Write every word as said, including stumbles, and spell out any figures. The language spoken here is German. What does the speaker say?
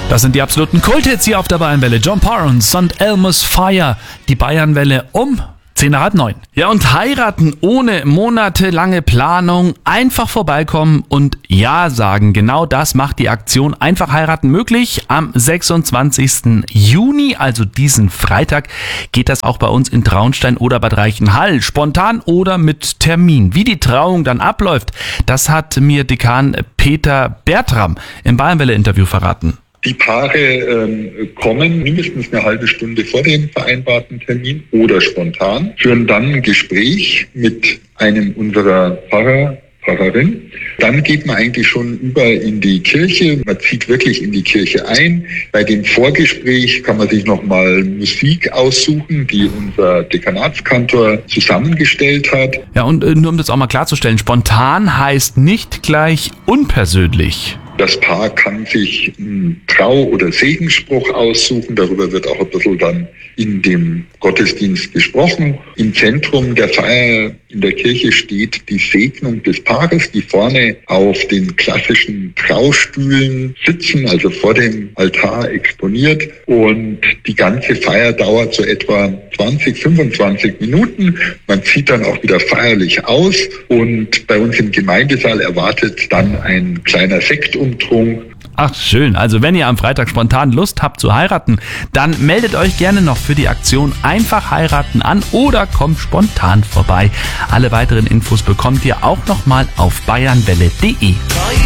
Das sind die absoluten Kulthits hier auf der Bayernwelle. John Parr und Sankt Elmo's Fire. Die Bayernwelle um zehn nach halb neun. Ja, und heiraten ohne monatelange Planung, einfach vorbeikommen und Ja sagen. Genau das macht die Aktion Einfach heiraten möglich. Am sechsundzwanzigsten Juni, also diesen Freitag, geht das auch bei uns in Traunstein oder Bad Reichenhall. Spontan oder mit Termin. Wie die Trauung dann abläuft, das hat mir Dekan Peter Bertram im Bayernwelle-Interview verraten. Die Paare ähm, kommen mindestens eine halbe Stunde vor dem vereinbarten Termin oder spontan, führen dann ein Gespräch mit einem unserer Pfarrer, Pfarrerin. Dann geht man eigentlich schon über in die Kirche. Man zieht wirklich in die Kirche ein. Bei dem Vorgespräch kann man sich nochmal Musik aussuchen, die unser Dekanatskantor zusammengestellt hat. Ja, und äh, nur um das auch mal klarzustellen, spontan heißt nicht gleich unpersönlich. Das Paar kann sich einen Trau- oder Segensspruch aussuchen. Darüber wird auch ein bisschen dann in dem Gottesdienst gesprochen. Im Zentrum der Feier in der Kirche steht die Segnung des Paares, die vorne auf den klassischen Traustühlen sitzen, also vor dem Altar exponiert. Und die ganze Feier dauert so etwa zwanzig, fünfundzwanzig Minuten. Man zieht dann auch wieder feierlich aus. Und bei uns im Gemeindesaal erwartet dann ein kleiner Sektumtrunk. Ach schön, also wenn ihr am Freitag spontan Lust habt zu heiraten, dann meldet euch gerne noch für die Aktion Einfach heiraten an oder kommt spontan vorbei. Alle weiteren Infos bekommt ihr auch nochmal auf bayernwelle punkt de.